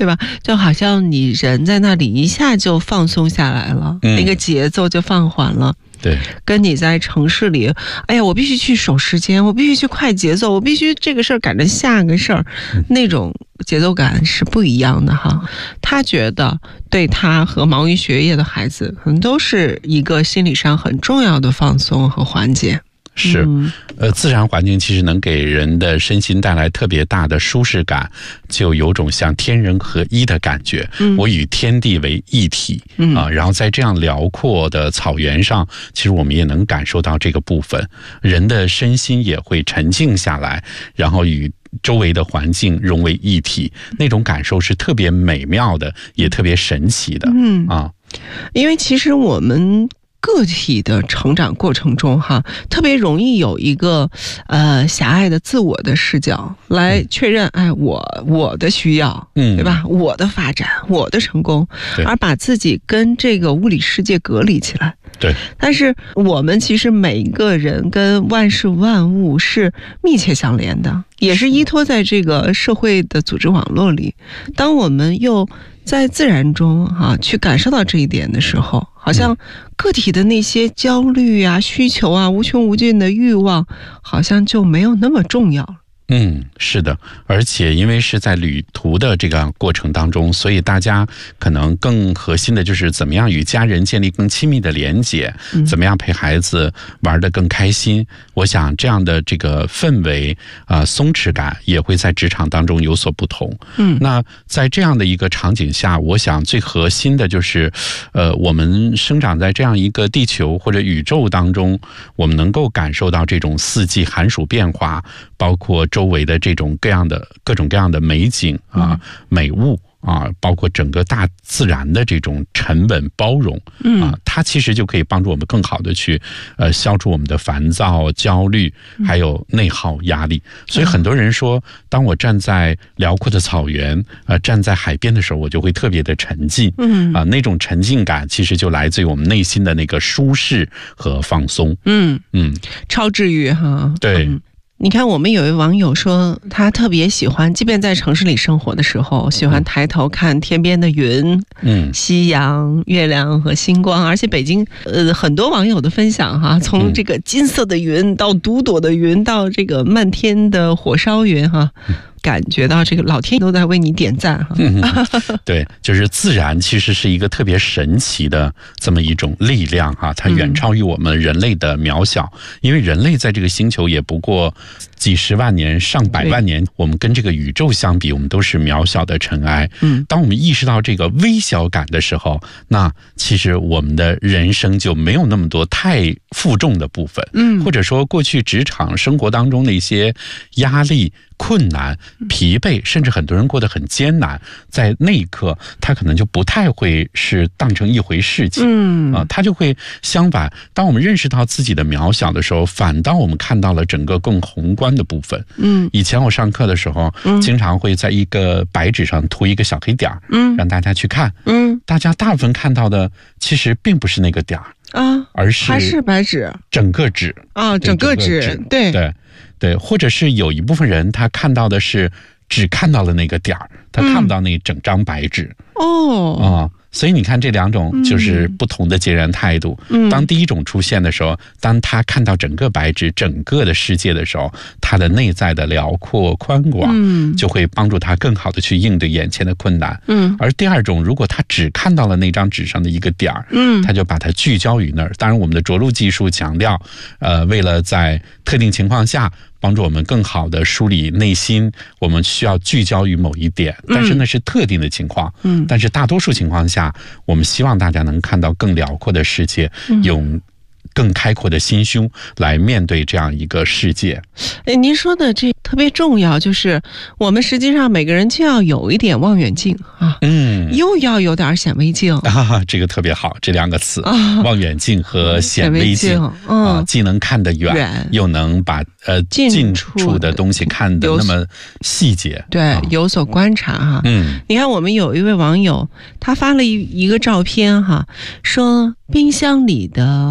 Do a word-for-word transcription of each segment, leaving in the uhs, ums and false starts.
对吧？就好像你人在那里一下就放松下来了，嗯、那个节奏就放缓了。 对， 跟你在城市里，哎呀，我必须去守时间，我必须去快节奏，我必须这个事儿赶着下个事儿，嗯、那种节奏感是不一样的哈。他觉得对他和忙于学业的孩子，可能都是一个心理上很重要的放松和缓解。 是，呃，自然环境其实能给人的身心带来特别大的舒适感，就有种像天人合一的感觉。嗯、我与天地为一体，嗯、啊，然后在这样辽阔的草原上，其实我们也能感受到这个部分，人的身心也会沉静下来，然后与周围的环境融为一体，那种感受是特别美妙的，也特别神奇的。嗯啊， 因为其实我们个体的成长过程中哈，特别容易有一个呃狭隘的自我的视角来确认，嗯、哎，我我的需要，嗯，对吧？我的发展，我的成功，而把自己跟这个物理世界隔离起来。 对， 但是我们其实每一个人跟万事万物是密切相连的，也是依托在这个社会的组织网络里。当我们又在自然中啊去感受到这一点的时候，好像个体的那些焦虑啊、需求啊、无穷无尽的欲望，好像就没有那么重要了。 嗯，是的，而且因为是在旅途的这个过程当中，所以大家可能更核心的就是怎么样与家人建立更亲密的连结，嗯、怎么样陪孩子玩得更开心。我想这样的这个氛围啊、呃，松弛感也会在职场当中有所不同。嗯，那在这样的一个场景下，我想最核心的就是，呃，我们生长在这样一个地球或者宇宙当中，我们能够感受到这种四季寒暑变化，包括周围的这种各样的各种各样的美景啊、美物啊，包括整个大自然的这种沉稳包容啊，它其实就可以帮助我们更好的去呃消除我们的烦躁、焦虑，还有内耗、压力。所以很多人说，当我站在辽阔的草原，呃，站在海边的时候，我就会特别的沉浸，嗯啊，那种沉浸感其实就来自于我们内心的那个舒适和放松。嗯嗯，超治愈哈。 对。嗯， 你看，我们有一位网友说，他特别喜欢，即便在城市里生活的时候，喜欢抬头看天边的云、嗯、夕阳、月亮和星光。而且北京，呃，很多网友的分享哈，从这个金色的云到独朵的云，到这个漫天的火烧云哈。嗯，感觉到这个老天都在为你点赞哈、嗯。 对，就是自然其实是一个特别神奇的这么一种力量哈，它远超于我们人类的渺小，嗯、因为人类在这个星球也不过几十万年、上百万年，我们跟这个宇宙相比，我们都是渺小的尘埃。嗯，当我们意识到这个微小感的时候，那其实我们的人生就没有那么多太负重的部分。嗯，或者说过去职场生活当中的一些压力、困难、疲惫，甚至很多人过得很艰难，在那一刻他可能就不太会是当成一回事情。嗯啊，他就会相反，当我们认识到自己的渺小的时候，反倒我们看到了整个更宏观的部分。嗯，以前我上课的时候，嗯、经常会在一个白纸上涂一个小黑点儿，嗯，让大家去看。嗯，大家大部分看到的其实并不是那个点儿啊，而是还是白纸， 整个纸啊，整个纸，对对。对，或者是有一部分人他看到的是只看到了那个点儿，他看不到那整张白纸。哦、嗯、啊，所以你看这两种就是不同的截然态度。嗯，当第一种出现的时候，当他看到整个白纸、整个的世界的时候，他的内在的辽阔宽广，嗯，就会帮助他更好的去应对眼前的困难。嗯，而第二种，如果他只看到了那张纸上的一个点儿，嗯，他就把它聚焦于那儿。当然，我们的着陆技术强调，呃，为了在特定情况下帮助我们更好的梳理内心，我们需要聚焦于某一点，但是那是特定的情况。嗯，但是大多数情况下，我们希望大家能看到更辽阔的世界，用更开阔的心胸来面对这样一个世界。 哎，您说的这特别重要，就是我们实际上每个人就要有一点望远镜啊，嗯，又要有点显微镜啊，这个特别好，这两个词，啊、望远镜和显微镜，嗯、啊，既能看得远，远又能把呃近处的东西看得那么细节， 对，啊、有所观察哈。嗯，你看我们有一位网友，他发了一一个照片哈，说冰箱里的圣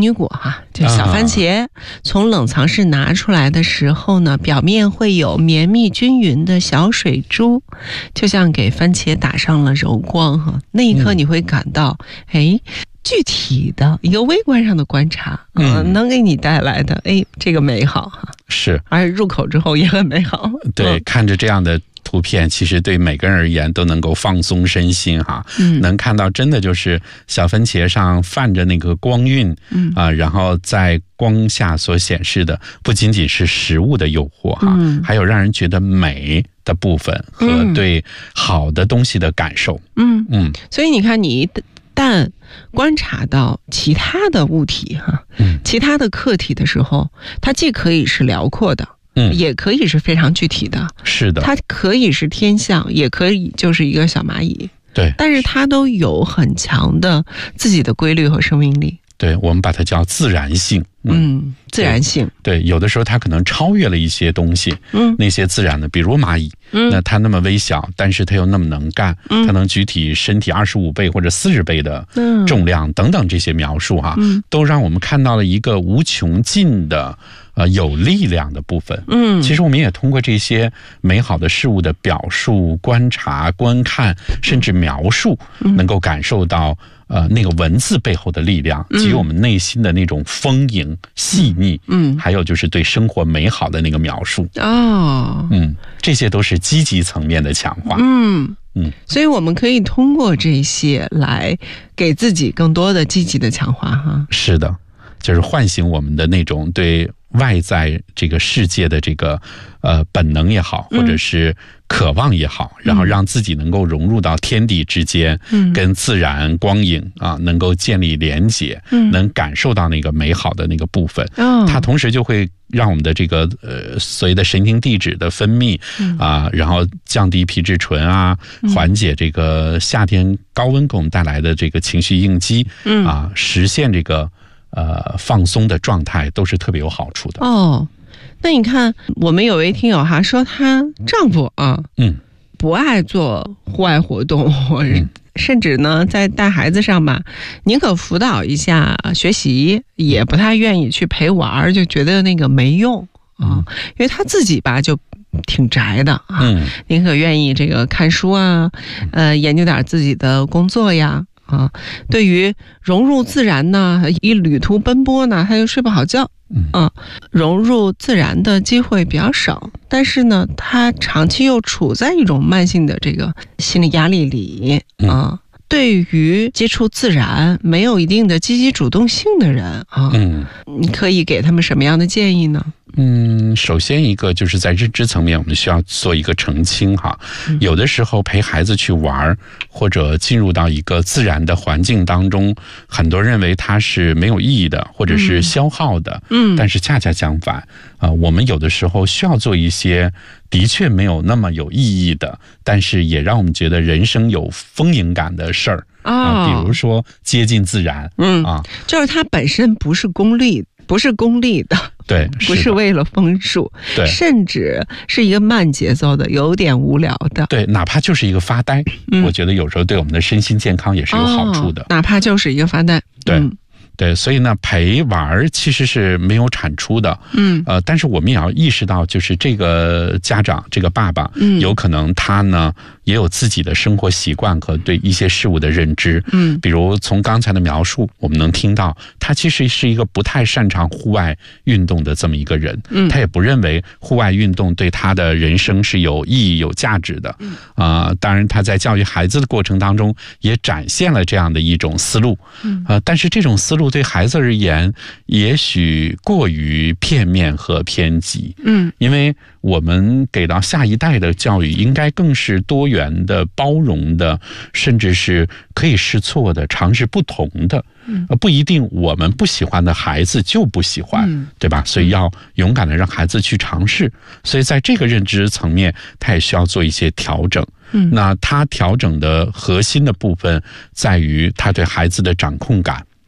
女果哈，就小番茄，从冷藏室拿出来的时候呢，表面会有绵密均匀的小水珠，就像给番茄打上了柔光哈。那一刻你会感到，哎、嗯，具体的一个微观上的观察，嗯、呃，能给你带来的哎这个美好哈。 是， 而入口之后也很美好。 对，嗯、看着这样的图片，其实对每个人而言都能够放松身心哈。嗯，能看到真的就是小番茄上泛着那个光晕，嗯啊、呃，然后在光下所显示的不仅仅是食物的诱惑哈，嗯、还有让人觉得美的部分和对好的东西的感受。嗯嗯，所以你看你。但观察到其他的物体哈，嗯，其他的客体的时候，它既可以是辽阔的，嗯，也可以是非常具体的， 是的， 它可以是天象，也可以就是一个小蚂蚁， 对， 但是它都有很强的自己的规律和生命力。 对，我们把它叫自然性。 嗯, 嗯，自然性。 对，有的时候它可能超越了一些东西，嗯，那些自然的，比如蚂蚁，嗯，那它那么微小，但是它又那么能干，嗯，它能举起身体二十五倍或者四十倍的重量，嗯，等等这些描述哈，嗯，都让我们看到了一个无穷尽的呃有力量的部分。嗯，其实我们也通过这些美好的事物的表述、观察、观看，甚至描述，嗯，能够感受到。呃，那个文字背后的力量，及我们内心的那种丰盈、细腻，嗯，还有就是对生活美好的那个描述，哦，嗯，这些都是积极层面的强化， 嗯嗯，所以我们可以通过这些来给自己更多的积极的强化，哈， 是的，就是唤醒我们的那种对外在这个世界的这个呃本能也好，或者是渴望也好，嗯，然后让自己能够融入到天地之间，嗯，跟自然光影啊能够建立连结，嗯，能感受到那个美好的那个部分，哦，它同时就会让我们的这个呃所谓的神经递质的分泌，嗯，啊，然后降低皮质醇啊，缓解这个夏天高温给我们带来的这个情绪应激，嗯，啊，实现这个呃放松的状态都是特别有好处的。 哦，那你看我们有位听友哈说她丈夫啊，嗯，不爱做户外活动，嗯，甚至呢在带孩子上吧，宁可辅导一下学习，也不太愿意去陪玩，就觉得那个没用啊，嗯，因为他自己吧就挺宅的啊，嗯，宁可愿意这个看书啊，呃，研究点自己的工作呀。啊，对于融入自然呢，以旅途奔波呢，他就睡不好觉，嗯，啊，融入自然的机会比较少，但是呢，他长期又处在一种慢性的这个心理压力里啊。嗯，对于接触自然没有一定的积极主动性的人啊，嗯，你可以给他们什么样的建议呢？ 嗯，首先一个就是在认知层面，我们需要做一个澄清哈。嗯，有的时候陪孩子去玩，或者进入到一个自然的环境当中，很多人认为它是没有意义的，或者是消耗的。嗯，但是恰恰相反啊，呃，我们有的时候需要做一些的确没有那么有意义的，但是也让我们觉得人生有丰盈感的事儿啊，比如说接近自然，嗯啊， 就是它本身不是功利，不是功利的。 对， 不是为了丰数， 对， 甚至是一个慢节奏的，有点无聊的。 对，哪怕就是一个发呆，嗯，我觉得有时候对我们的身心健康也是有好处的。哦， 哪怕就是一个发呆， 对。嗯，对，所以呢，陪玩其实是没有产出的，嗯，呃，但是我们也要意识到，就是这个家长，这个爸爸，嗯，有可能他呢也有自己的生活习惯和对一些事物的认知，嗯，比如从刚才的描述，我们能听到他其实是一个不太擅长户外运动的这么一个人，嗯，他也不认为户外运动对他的人生是有意义、有价值的，嗯，啊、呃，当然他在教育孩子的过程当中也展现了这样的一种思路，嗯，呃，但是这种思路对孩子而言也许过于片面和偏激，嗯，因为我们给到下一代的教育应该更是多元的、包容的，甚至是可以试错的、尝试不同的，嗯，不一定我们不喜欢的孩子就不喜欢，嗯，对吧？所以要勇敢的让孩子去尝试，所以在这个认知层面他也需要做一些调整，嗯，那他调整的核心的部分在于他对孩子的掌控感，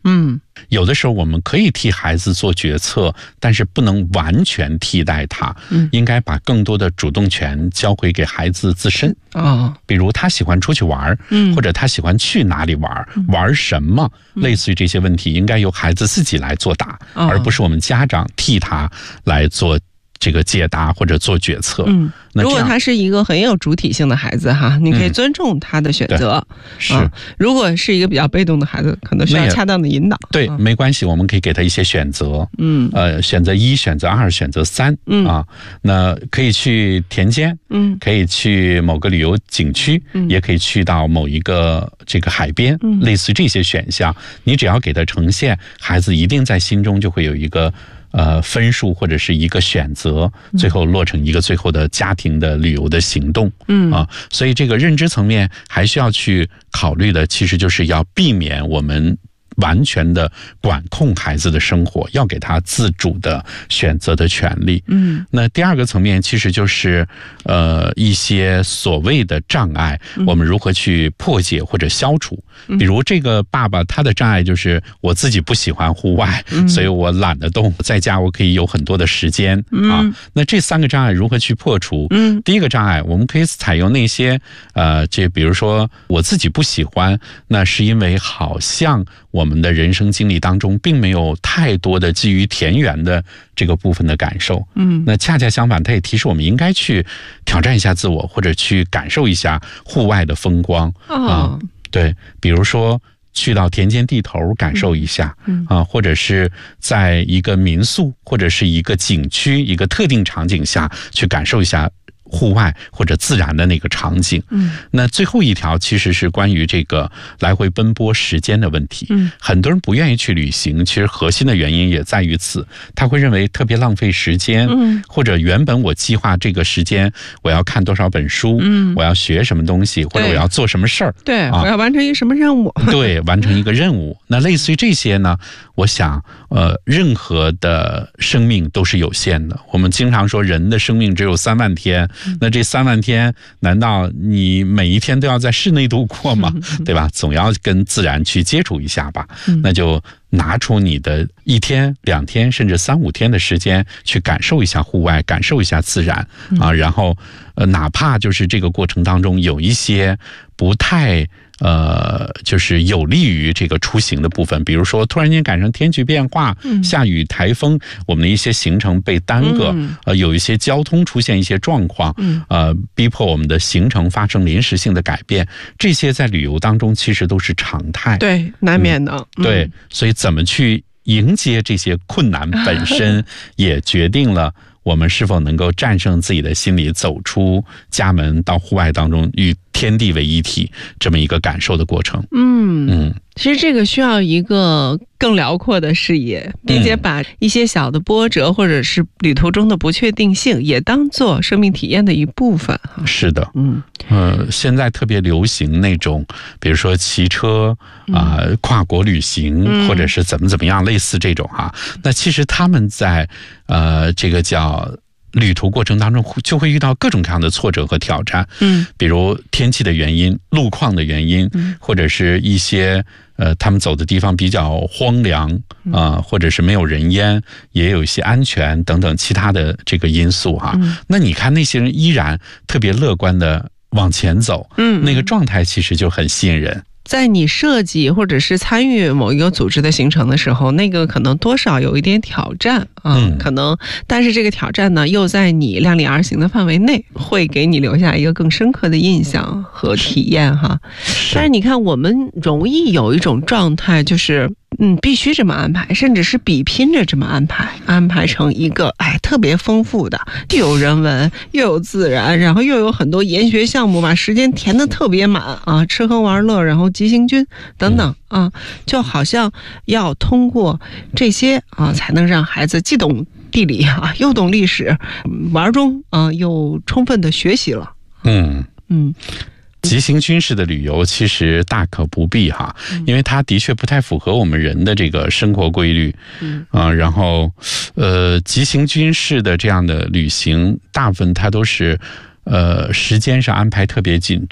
嗯， 有的时候我们可以替孩子做决策，但是不能完全替代他，嗯，应该把更多的主动权交回给孩子自身啊、哦。比如他喜欢出去玩，嗯，或者他喜欢去哪里玩，嗯、玩什么，类似于这些问题，应该由孩子自己来作答，嗯、而不是我们家长替他来做这个解答或者做决策。 嗯，如果他是一个很有主体性的孩子哈，你可以尊重他的选择。嗯、 是、 啊，如果是一个比较被动的孩子，可能需要恰当的引导。 对，没关系，我们可以给他一些选择。嗯，呃，选择一，选择二，选择三。嗯啊，那可以去田间，嗯，可以去某个旅游景区，嗯，也可以去到某一个这个海边，嗯，类似这些选项，你只要给他呈现，孩子一定在心中就会有一个。呃，分数或者是一个选择，最后落成一个最后的家庭的旅游的行动，嗯啊，所以这个认知层面还需要去考虑的，其实就是要避免我们完全的管控孩子的生活，要给他自主的选择的权利。嗯，那第二个层面其实就是呃一些所谓的障碍，我们如何去破解或者消除。比如这个爸爸他的障碍就是我自己不喜欢户外，嗯、所以我懒得动，在家我可以有很多的时间、嗯、啊。那这三个障碍如何去破除？嗯，第一个障碍我们可以采用那些呃，这比如说我自己不喜欢，那是因为好像我们的人生经历当中并没有太多的基于田园的这个部分的感受。嗯，那恰恰相反，它也提示我们应该去挑战一下自我，或者去感受一下户外的风光、哦、啊。对，比如说去到田间地头感受一下、嗯嗯、啊，或者是在一个民宿或者是一个景区一个特定场景下去感受一下户外或者自然的那个场景。嗯，那最后一条其实是关于这个来回奔波时间的问题。嗯，很多人不愿意去旅行，其实核心的原因也在于此，他会认为特别浪费时间。嗯，或者原本我计划这个时间我要看多少本书，嗯，我要学什么东西，或者我要做什么事儿， 对、啊，我要完成一个什么任务， 对，完成一个任务。那类似于这些呢，我想，呃，任何的生命都是有限的。我们经常说人的生命只有三万天。那这三万天，难道你每一天都要在室内度过吗？对吧？总要跟自然去接触一下吧。那就拿出你的一天、两天，甚至三五天的时间，去感受一下户外，感受一下自然啊。然后，呃，哪怕就是这个过程当中有一些不太。呃，就是有利于这个出行的部分，比如说突然间赶上天气变化，嗯、下雨、台风，我们的一些行程被耽搁，嗯、呃，有一些交通出现一些状况，嗯、呃，逼迫我们的行程发生临时性的改变，这些在旅游当中其实都是常态， 对，难免的。 嗯、对，嗯、所以怎么去迎接这些困难本身，也决定了我们是否能够战胜自己的心理，走出家门到户外当中与天地为一体这么一个感受的过程。嗯嗯， 其实这个需要一个更辽阔的视野，并且把一些小的波折或者是旅途中的不确定性也当做生命体验的一部分。 是的，嗯呃，现在特别流行那种，比如说骑车啊、呃、跨国旅行、嗯，或者是怎么怎么样，类似这种哈、啊。那其实他们在呃这个叫。旅途过程当中就会遇到各种各样的挫折和挑战，嗯，比如天气的原因、路况的原因，嗯、或者是一些呃他们走的地方比较荒凉啊、呃，或者是没有人烟，也有一些安全等等其他的这个因素哈、啊嗯。那你看那些人依然特别乐观的往前走，嗯，那个状态其实就很吸引人。 在你设计或者是参与某一个组织的行程的时候，那个可能多少有一点挑战啊、嗯，可能，但是这个挑战呢，又在你量力而行的范围内，会给你留下一个更深刻的印象和体验哈。但是你看，我们容易有一种状态，就是嗯，必须这么安排，甚至是比拼着这么安排，安排成一个哎特别丰富的，又有人文又有自然，然后又有很多研学项目，把时间填得特别满啊，吃喝玩乐，然后急行军等等啊，就好像要通过这些啊，才能让孩子既懂地理啊，又懂历史，玩中啊又充分的学习了。嗯嗯。 急行军式的旅游其实大可不必哈，因为它的确不太符合我们人的这个生活规律。嗯啊，然后呃，急行军式的这样的旅行，大部分它都是呃时间上安排特别紧张。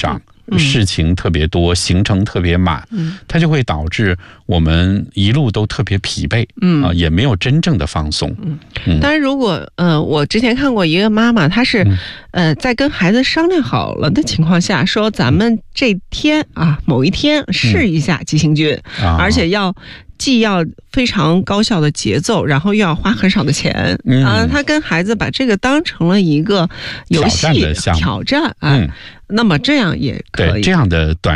事情特别多，行程特别满，嗯，它就会导致我们一路都特别疲惫，嗯啊，也没有真正的放松。 嗯，嗯当然，如果呃，我之前看过一个妈妈，她是、嗯、呃在跟孩子商量好了的情况下，说咱们这天啊某一天试一下急行军，嗯、而且要。既要非常高效的节奏，然后又要花很少的钱、嗯、啊！他跟孩子把这个当成了一个游戏挑战的项目挑战啊、嗯，那么这样也可以， 对这样的短。